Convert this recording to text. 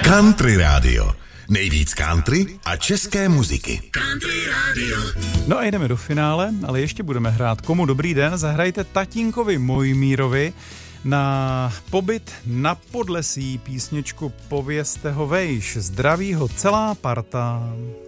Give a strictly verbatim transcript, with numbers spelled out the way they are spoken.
Country Radio. Nejvíc country a české muziky. Country Radio. No a jdeme do finále, ale ještě budeme hrát Komu dobrý den. Zahrajte tatínkovi Mojmírovi na pobyt na Podlesí písničku Povězte ho vejš. Zdraví ho celá parta.